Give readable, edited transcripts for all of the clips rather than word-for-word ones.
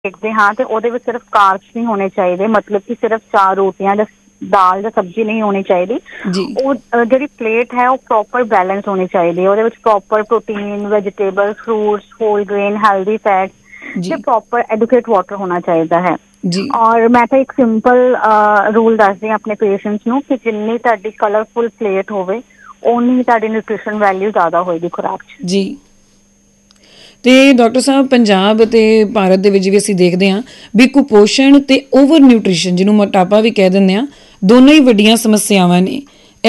ਦੇਖਦੇ ਹਾਂ ਤੇ ਉਹਦੇ ਵਿੱਚ ਸਿਰਫ ਕਾਰਬਸ ਨਹੀਂ ਹੋਣੇ ਚਾਹੀਦੇ, ਮਤਲਬ ਕਿ ਸਿਰਫ 4 ਰੋਟੀਆਂ ਜਾਂ ਦਾਲ ਜਾਂ ਸਬਜ਼ੀ ਨਹੀਂ ਹੋਣੀ ਚਾਹੀਦੀ। ਜੀ ਉਹ ਜਿਹੜੀ ਪਲੇਟ ਹੈ ਉਹ ਪ੍ਰੋਪਰ ਬੈਲੈਂਸ ਹੋਣੀ ਚਾਹੀਦੀ ਹੈ। ਉਹਦੇ ਵਿੱਚ proper protein, vegetable, fruits, hole grain, healthy fats ਤੇ ਜੀ ਪ੍ਰੋਪਰ ਐਡੁਕੇਟ ਵਾਟਰ ਹੋਣਾ ਚਾਹੀਦਾ ਹੈ। ਜੀ ਔਰ ਮੈਂ ਤਾਂ ਇੱਕ ਸਿੰਪਲ ਰੂਲ ਦੱਸਦੀ ਹਾਂ ਆਪਣੇ ਪੇਸ਼ੈਂਟਸ ਨੂੰ ਕਿ ਜਿੰਨੀ ਤੁਹਾਡੀ ਕਲਰਫੁਲ ਪਲੇਟ ਹੋਵੇ ਓਨੀ ਹੀ ਤੁਹਾਡੀ ਨਿਊਟ੍ਰੀਸ਼ਨ ਵੈਲਿਊ ਜ਼ਿਆਦਾ ਹੋਏਗੀ ਖੁਰਾਕ 'ਚ। ਜੀ। ਤੇ ਡਾਕਟਰ ਸਾਹਿਬ, ਪੰਜਾਬ ਅਤੇ ਭਾਰਤ ਦੇ ਵਿੱਚ ਵੀ ਅਸੀਂ ਦੇਖਦੇ ਹਾਂ ਵੀ ਕੁਪੋਸ਼ਣ ਤੇ ਓਵਰ ਨਿਊਟ੍ਰੀਸ਼ਨ, ਜਿਹਨੂੰ ਮੋਟਾਪਾ ਵੀ ਕਹਿ ਦਿੰਦੇ ਹਾਂ, ਦੋਨੋਂ ਹੀ ਵੱਡੀਆਂ ਸਮੱਸਿਆਵਾਂ ਨੇ।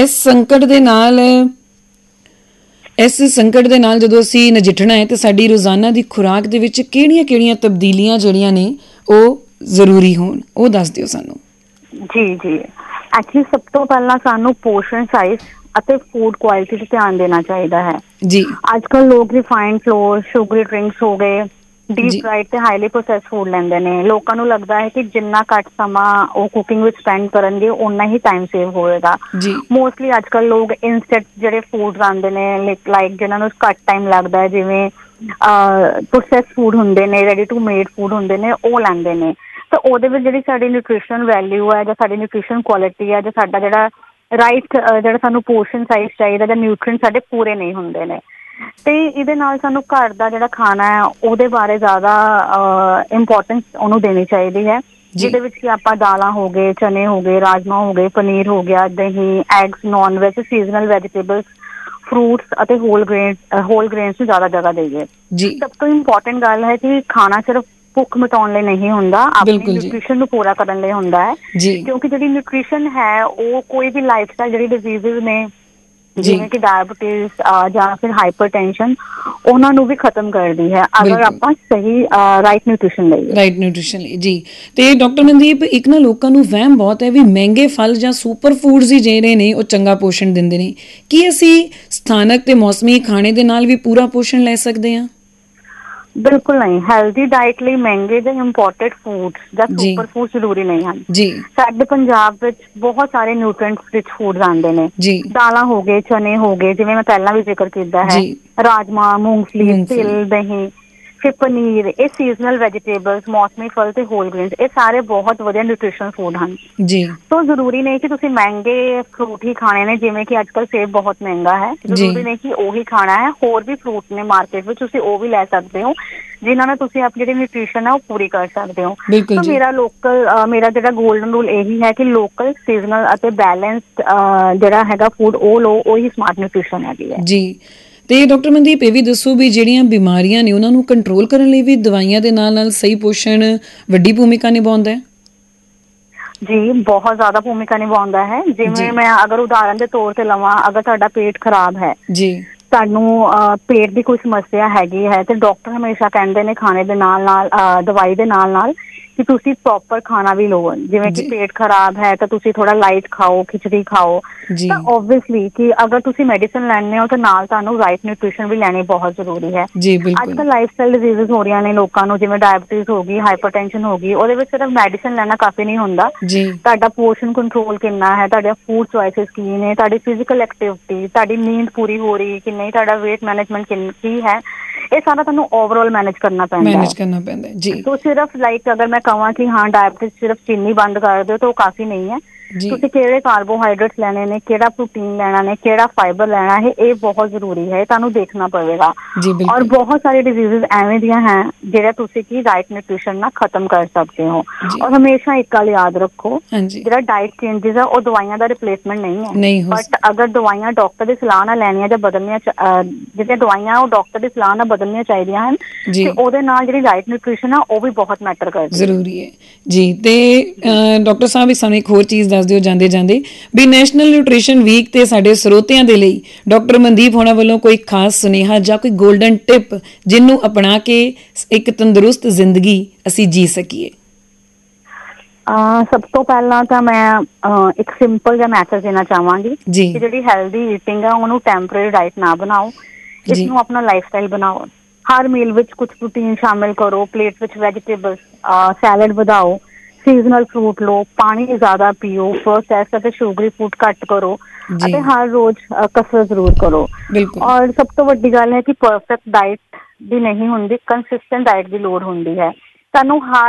ਇਸ ਸੰਕਟ ਦੇ ਨਾਲ ਜਦੋਂ ਅਸੀਂ ਨਜਿੱਠਣਾ ਹੈ ਤਾਂ ਸਾਡੀ ਰੋਜ਼ਾਨਾ ਦੀ ਖੁਰਾਕ ਦੇ ਵਿੱਚ ਕਿਹੜੀਆਂ ਤਬਦੀਲੀਆਂ ਜਿਹੜੀਆਂ ਨੇ ਉਹ ਜ਼ਰੂਰੀ ਹੋਣ, ਉਹ ਦੱਸ ਦਿਓ ਸਾਨੂੰ। ਜੀ ਐਕਚੁਅਲੀ ਸਭ ਤੋਂ ਪਹਿਲਾਂ ਸਾਨੂੰ ਪੋਰਸ਼ਨ ਸਾਈਜ਼ ਅਤੇ ਫੂਡ ਕੁਆਲਿਟੀ 'ਤੇ ਧਿਆਨ ਦੇਣਾ ਚਾਹੀਦਾ ਹੈ। ਜੀ ਅੱਜ ਕੱਲ੍ਹ ਲੋਕ ਰਿਫਾਈਨਡ ਫਲੋਰ, ਸ਼ੂਗਰੀ ਡਰਿੰਕਸ ਹੋ ਗਏ, ਡੀਪ ਜੀ ਫਰਾਈਡ ਤੇ ਹਾਈਲੀ ਪ੍ਰੋਸੈਸ ਫੂਡ ਲੈਂਦੇ ਨੇ। ਲੋਕਾਂ ਨੂੰ ਲੱਗਦਾ ਹੈ ਕਿ ਜਿੰਨਾ ਘੱਟ ਸਮਾਂ ਉਹ ਕੁਕਿੰਗ ਵਿੱਚ ਸਪੈਂਡ ਕਰਨਗੇ ਓਨਾ ਹੀ ਟਾਈਮ ਸੇਵ ਹੋਏਗਾ। ਜੀ ਮੋਸਟਲੀ ਅੱਜ ਕੱਲ੍ਹ ਲੋਕ ਇੰਸਟੈਂਟ ਜਿਹੜੇ ਫੂਡਸ ਆਉਂਦੇ ਨੇ ਲਾਈਕ ਜਿਹਨਾਂ ਨੂੰ ਘੱਟ ਟਾਈਮ ਲੱਗਦਾ ਹੈ, ਜਿਵੇਂ ਪ੍ਰੋਸੈਸ ਫੂਡ ਹੁੰਦੇ ਨੇ, ਰੈਡੀ ਟੂ ਮੇਡ ਫੂਡ ਹੁੰਦੇ ਨੇ, ਉਹ ਲੈਂਦੇ ਨੇ। ਤਾਂ ਉਹਦੇ ਵਿੱਚ ਜਿਹੜੀ ਸਾਡੀ ਨਿਊਟ੍ਰੀਸ਼ਨ ਵੈਲਿਊ ਹੈ ਜਾਂ ਸਾਡੀ ਨਿਊਟ੍ਰੀਸ਼ਨ ਕੁਆਲਿਟੀ ਹੈ ਜਾਂ ਸਾਡਾ ਜਿਹੜਾ ਜਿਹੜਾ ਸਾਨੂੰ ਪੋਰਸ਼ਨ ਸਾਈਜ਼ ਚਾਹੀਦਾ ਜਾਂ ਨਿਊਟ੍ਰੀਐਂਟ ਸਾਡੇ ਪੂਰੇ ਨਹੀਂ ਹੁੰਦੇ ਨੇ। ਤੇ ਇਹਦੇ ਨਾਲ ਸਾਨੂੰ ਘਰ ਦਾ ਜਿਹੜਾ ਖਾਣਾ ਹੈ ਉਹਦੇ ਬਾਰੇ ਜ਼ਿਆਦਾ ਇੰਪੋਰਟੈਂਸ ਉਹਨੂੰ ਦੇਣੀ ਚਾਹੀਦੀ ਹੈ, ਜਿਹਦੇ ਵਿੱਚ ਕਿ ਆਪਾਂ ਦਾਲਾਂ ਹੋ ਗਏ, ਚਨੇ ਹੋ ਗਏ, ਰਾਜਮਾਂਹ ਹੋ ਗਏ, ਪਨੀਰ ਹੋ ਗਿਆ, ਦਹੀਂ, eggs, non veg, seasonal vegetables, fruits ਅਤੇ ਹੋਲ ਗ੍ਰੇਨਸ ਨੂੰ ਜ਼ਿਆਦਾ ਜਗ੍ਹਾ ਦੇਈਏ। ਜੀ ਸਭ ਤੋਂ ਇੰਪੋਰਟੈਂਟ ਗੱਲ ਹੈ ਕਿ ਖਾਣਾ ਸਿਰਫ ਭੁੱਖ ਮਿਟਾਉਣ ਲਈ ਨਹੀਂ ਹੁੰਦਾ, ਆਪਣੀ ਬਿਲਕੁਲ ਜੀ ਨਿਊਟ੍ਰੀਸ਼ਨ ਨੂੰ ਪੂਰਾ ਕਰਨ ਲਈ ਹੁੰਦਾ ਹੈ। ਜੀ ਕਿਉਂਕਿ ਜਿਹੜੀ ਨਿਊਟ੍ਰੀਸ਼ਨ ਹੈ ਉਹ ਕੋਈ ਵੀ ਲਾਈਫ ਸਟਾਈਲ ਜਿਹੜੀ ਡਿਜ਼ੀਜ਼ਜ਼ ਨੇ ਜੀ ਜਿਵੇਂ ਕਿ ਡਾਇਬਟੀਜ਼ ਜਾਂ ਫਿਰ ਹਾਈਪਰਟੈਂਸ਼ਨ, ਉਹਨਾਂ ਨੂੰ ਵੀ ਖਤਮ ਕਰਦੀ ਹੈ ਅਗਰ ਬਿਲਕੁਲ ਆਪਾਂ ਸਹੀ ਰਾਈਟ ਨਿਊਟ੍ਰੀਸ਼ਨ ਲਈਏ। ਰਾਈਟ ਨਿਊਟ੍ਰੀਸ਼ਨ ਲਈ। ਜੀ। ਤੇ ਡਾਕਟਰ ਮਨਦੀਪ, ਇੱਕ ਨਾ ਲੋਕਾਂ ਨੂੰ ਵਹਿਮ ਬਹੁਤ ਹੈ ਵੀ ਮਹਿੰਗੇ ਫਲ ਜਾਂ ਸੁਪਰ ਫੂਡਸ ਹੀ ਜਿਹੜੇ ਨੇ ਉਹ ਚੰਗਾ ਪੋਸ਼ਣ ਦਿੰਦੇ ਨੇ। ਕੀ ਅਸੀਂ ਸਥਾਨਕ ਤੇ ਮੌਸਮੀ ਖਾਣੇ ਦੇ ਨਾਲ ਵੀ ਪੂਰਾ ਪੋਸ਼ਣ ਲੈ ਸਕਦੇ ਹਾਂ? ਬਿਲਕੁਲ ਨਹੀਂ। ਹੈਲਦੀ ਡਾਇਟ ਲਈ ਮਹਿੰਗੇ ਜਾਂ ਇੰਪੋਰਟਡ ਫੂਡਸ ਜਾਂ ਜੀ ਸੁਪਰ ਫੂਡ ਜ਼ਰੂਰੀ ਨਹੀਂ ਹਨ। ਜੀ ਸਾਡੇ ਪੰਜਾਬ ਵਿੱਚ ਬਹੁਤ ਸਾਰੇ ਨਿਊਟ੍ਰੀਐਂਟਸ ਰਿਚ ਫੂਡਸ ਆਉਂਦੇ ਨੇ। ਜੀ ਦਾਲਾਂ ਹੋ ਗਏ, ਚਨੇ ਹੋ ਗਏ, ਜਿਵੇਂ ਮੈਂ ਪਹਿਲਾਂ ਵੀ ਜ਼ਿਕਰ ਕੀਤਾ ਹੈ, ਜੀ ਰਾਜਮਾਂਹ, ਮੂੰਗਫਲੀ, ਤਿਲ, ਦਹੀਂ, ਫਿਰ ਪਨੀਰ, ਇਹ ਸੀਜ਼ਨਲ ਵੈਜੀਟੇਬਲਸ, ਮੌਸਮੀ ਫਲ ਤੇ ਹੋਲ ਗ੍ਰੇਨਸ, ਇਹ ਸਾਰੇ ਬਹੁਤ ਵਧੀਆ ਨਿਊਟ੍ਰੀਸ਼ਨ ਫੂਡ ਹਨ। ਜੀ ਸੋ ਜ਼ਰੂਰੀ ਨਹੀਂ ਕਿ ਤੁਸੀਂ ਮਹਿੰਗੇ ਫਰੂਟ ਹੀ ਖਾਣੇ ਨੇ, ਜਿਵੇਂ ਕਿ ਅੱਜ ਕੱਲ੍ਹ ਸੇਬ ਬਹੁਤ ਮਹਿੰਗਾ ਹੈ। ਜੀ ਜ਼ਰੂਰੀ ਨਹੀਂ ਕਿ ਉਹੀ ਖਾਣਾ ਹੈ, ਹੋਰ ਵੀ ਫਰੂਟ ਨੇ ਮਾਰਕੀਟ ਵਿੱਚ, ਤੁਸੀਂ ਉਹ ਵੀ ਲੈ ਸਕਦੇ ਹੋ ਜਿਨ੍ਹਾਂ ਨਾਲ ਤੁਸੀਂ ਆਪਣੀ ਜਿਹੜੀ ਨਿਊਟ੍ਰੀਸ਼ਨ ਹੈ ਉਹ ਪੂਰੀ ਕਰ ਸਕਦੇ ਹੋ। ਬਿਲਕੁਲ ਸੋ ਜੀ ਮੇਰਾ ਜਿਹੜਾ ਗੋਲਡਨ ਰੂਲ ਇਹੀ ਹੈ ਕਿ ਲੋਕਲ, ਸੀਜ਼ਨਲ ਅਤੇ ਬੈਲੈਂਸਡ ਜਿਹੜਾ ਹੈਗਾ ਫੂਡ ਉਹ ਲਓ, ਉਹੀ ਸਮਾਰਟ ਨਿਊਟ੍ਰੀਸ਼ਨ ਹੈਗੀ ਹੈ। ਜੀ। ਤੇ ਡਾਕਟਰ ਮਨਦੀਪ, ਇਹ ਵੀ ਦੱਸੋ ਵੀ ਜਿਹੜੀਆਂ ਬਿਮਾਰੀਆਂ ਨੇ ਉਹਨਾਂ ਨੂੰ ਕੰਟਰੋਲ ਕਰਨ ਲਈ ਵੀ ਦਵਾਈਆਂ ਦੇ ਨਾਲ ਨਾਲ ਸਹੀ ਪੋਸ਼ਣ ਵੱਡੀ ਭੂਮਿਕਾ ਨਿਭਾਉਂਦਾ ਹੈ? ਜੀ ਬਹੁਤ ਜ਼ਿਆਦਾ ਭੂਮਿਕਾ ਨਿਭਾਉਂਦਾ ਹੈ। ਜੀ ਜਿਵੇਂ ਮੈਂ ਅਗਰ ਉਦਾਹਰਨ ਦੇ ਤੌਰ ਤੇ ਲਵਾਂ, ਅਗਰ ਤੁਹਾਡਾ ਪੇਟ ਖਰਾਬ ਹੈ, ਜੀ ਤੁਹਾਨੂੰ ਪੇਟ ਦੀ ਕੋਈ ਸਮੱਸਿਆ ਹੈਗੀ ਹੈ, ਤੇ ਡਾਕਟਰ ਹਮੇਸ਼ਾ ਕਹਿੰਦੇ ਨੇ ਖਾਣੇ ਦੇ ਨਾਲ ਨਾਲ, ਦਵਾਈ ਦੇ ਨਾਲ ਨਾਲ, ਕਿ ਤੁਸੀਂ ਪ੍ਰੋਪਰ ਖਾਣਾ ਵੀ ਲਓ। ਜਿਵੇਂ ਕਿ ਜੀ ਪੇਟ ਖਰਾਬ ਹੈ ਤਾਂ ਤੁਸੀਂ ਥੋੜਾ ਲਾਈਟ ਖਾਓ, ਖਿਚੜੀ ਖਾਓ। ਜੀ ਤਾਂ ਓਬਵੀਅਸਲੀ ਕਿ ਅਗਰ ਤੁਸੀਂ ਮੈਡੀਸਨ ਲੈਂਦੇ ਹੋ ਤਾਂ ਨਾਲ ਤੁਹਾਨੂੰ ਰਾਈਟ ਨਿਊਟ੍ਰੀਸ਼ਨ ਵੀ ਲੈਣੀ ਬਹੁਤ ਜ਼ਰੂਰੀ ਹੈ। ਜੀ ਅੱਜ ਬਿਲਕੁਲ ਕੱਲ੍ਹ ਲਾਈਫ ਸਟਾਈਲ ਡਿਜ਼ੀਜ਼ਜ਼ ਹੋ ਰਹੀਆਂ ਨੇ ਲੋਕਾਂ ਨੂੰ, ਜਿਵੇਂ ਡਾਇਬਟੀਜ਼ ਹੋ ਗਈ, ਹਾਈਪਰਟੈਂਸ਼ਨ ਹੋ ਗਈ, ਉਹਦੇ ਵਿੱਚ ਸਿਰਫ ਮੈਡੀਸਨ ਲੈਣਾ ਕਾਫੀ ਨਹੀਂ ਹੁੰਦਾ। ਜੀ ਤੁਹਾਡਾ ਪੋਰਸ਼ਨ ਕੰਟਰੋਲ ਕਿੰਨਾ ਹੈ, ਤੁਹਾਡੇ ਫੂਡ ਚੋਇਸਿਸ ਕੀ ਨੇ, ਤੁਹਾਡੀ ਫਿਜ਼ੀਕਲ ਐਕਟੀਵਿਟੀ, ਤੁਹਾਡੀ ਨੀਂਦ ਪੂਰੀ ਹੋ ਰਹੀ ਕਿ ਨਹੀਂ, ਤੁਹਾਡਾ ਵੇਟ ਮੈਨੇਜਮੈਂਟ ਕੀ ਹੈ, ਇਹ ਸਾਰਾ ਤੁਹਾਨੂੰ ਓਵਰਆਲ ਮੈਨੇਜ ਕਰਨਾ ਪੈਂਦਾ ਹੈ। ਮੈਨੇਜ ਕਰਨਾ ਪੈਂਦਾ ਹੈ। ਜੀ ਸੋ ਸਿਰਫ ਲਾਈਕ ਅਗਰ ਮੈਂ ਕਹਾਂ ਕਿ ਹਾਂ ਡਾਇਬਟੀਜ਼ ਸਿਰਫ ਚੀਨੀ ਬੰਦ ਕਰ ਦਿਓ ਤਾਂ ਉਹ ਕਾਫੀ ਨਹੀਂ ਹੈ। ਜੀ ਤੁਸੀਂ ਕਿਹੜੇ ਕਾਰਬੋਹਾਈਡਰੇਟਸ ਲੈਣੇ ਨੇ, ਕਿਹੜਾ ਪ੍ਰੋਟੀਨ ਲੈਣਾ ਨੇ, ਕਿਹੜਾ ਫਾਈਬਰ ਲੈਣਾ ਹੈ, ਇਹ ਬਹੁਤ ਜ਼ਰੂਰੀ ਹੈ, ਤੁਹਾਨੂੰ ਦੇਖਣਾ ਪਵੇਗਾ। ਜੀ ਔਰ ਬਿਲਕੁਲ ਬਹੁਤ ਸਾਰੇ ਡਿਜ਼ੀਜ਼ਜ਼ ਐਵੇਂ ਦੀਆਂ ਹੈ ਜਿਹੜਾ ਤੁਸੀਂ ਕਿ ਰਾਈਟ ਨਿਊਟ੍ਰੀਸ਼ਨ ਨਾਲ ਖਤਮ ਕਰ ਸਕਦੇ ਹੋ। ਜੀ ਔਰ ਹਮੇਸ਼ਾ ਇੱਕ ਗੱਲ ਯਾਦ ਰੱਖੋ, ਹਾਂਜੀ ਜਿਹੜਾ ਡਾਈਟ ਚੇਂਜਿਸ ਆ ਉਹ ਦਵਾਈਆਂ ਦਾ ਰਿਪਲੇਸਮੈਂਟ ਨਹੀਂ ਹੈ। ਨਹੀਂ ਹੋ ਬਟ ਅਗਰ ਦਵਾਈਆਂ ਡਾਕਟਰ ਦੀ ਸਲਾਹ ਨਾਲ ਲੈਣੀਆਂ ਜਾਂ ਬਦਲਣੀਆਂ, ਜਿਹੜੀਆਂ ਦਵਾਈਆਂ ਉਹ ਡਾਕਟਰ ਦੀ ਸਲਾਹ ਨਾਲ ਬਦਲਣੀਆਂ ਚਾਹੀਦੀਆਂ ਹਨ, ਜੀ ਤੇ ਉਹਦੇ ਨਾਲ ਜਿਹੜੀ ਰਾਈਟ ਨਿਊਟ੍ਰੀਸ਼ਨ ਆ ਉਹ ਵੀ ਬਹੁਤ ਮੈਟਰ ਕਰਦੀ ਹੈ। ਜ਼ਰੂਰੀ ਹੈ। ਜੀ। ਤੇ ਡਾਕਟਰ ਸਾਹਿਬ, ਵੀ ਸਾਨੂੰ ਇੱਕ ਹੋਰ ਚੀਜ਼ ਦੱਸ ਦਿਓ ਜਾਂਦੇ ਜਾਂਦੇ ਵੀ ਨੈਸ਼ਨਲ ਨਿਊਟ੍ਰੀਸ਼ਨ ਵੀਕ ਤੇ ਸਾਡੇ ਸਰੋਤਿਆਂ ਦੇ ਲਈ ਡਾਕਟਰ ਮਨਦੀਪ ਹੋਣਾ ਵੱਲੋਂ ਕੋਈ ਖਾਸ ਸੁਨੇਹਾ ਜਾਂ ਕੋਈ ਗੋਲਡਨ ਟਿਪ ਜਿਹਨੂੰ ਅਪਣਾ ਕੇ ਇੱਕ ਤੰਦਰੁਸਤ ਜ਼ਿੰਦਗੀ ਅਸੀਂ ਜੀ ਸਕੀਏ? ਸਭ ਤੋਂ ਪਹਿਲਾਂ ਤਾਂ ਮੈਂ ਇੱਕ ਸਿੰਪਲ ਜਿਹਾ ਮੈਸੇਜ ਦੇਣਾ ਚਾਹਾਂਗੀ ਜੀ ਕਿ ਜਿਹੜੀ ਹੈਲਦੀ ਈਟਿੰਗ ਆ ਉਹਨੂੰ ਟੈਂਪਰੇਰੀ ਡਾਈਟ ਨਾ ਬਣਾਓ, ਜੀ ਇਸਨੂੰ ਆਪਣਾ ਲਾਈਫ ਸਟਾਈਲ ਬਣਾਓ। ਹਰ ਮੀਲ ਵਿੱਚ ਕੁਛ ਪ੍ਰੋਟੀਨ ਸ਼ਾਮਿਲ ਕਰੋ, ਪਲੇਟ ਵਿੱਚ ਵੈਜੀਟੇਬਲਸ, ਸੈਲਡ ਵਧਾਓ, ਸੀਜ਼ਨਲ ਫਰੂਟ ਲਓ, ਪਾਣੀ ਜ਼ਿਆਦਾ ਪੀਓ, ਪ੍ਰੋਸੈਸ ਅਤੇ ਸ਼ੂਗਰੀ ਫੂਡ ਘੱਟ ਕਰੋ, ਜੀ ਅਤੇ ਹਰ ਰੋਜ਼ ਕਸਰਤ ਜ਼ਰੂਰ ਕਰੋ। ਬਿਲਕੁਲ ਔਰ ਸਭ ਤੋਂ ਵੱਡੀ ਗੱਲ ਹੈ ਕਿ ਪਰਫੈਕਟ ਡਾਈਟ ਵੀ ਨਹੀਂ ਹੁੰਦੀ, ਕੰਸਿਸਟੈਂਟ ਡਾਈਟ ਦੀ ਲੋੜ ਹੁੰਦੀ ਹੈ। ਸਾਨੂੰ ਹਰ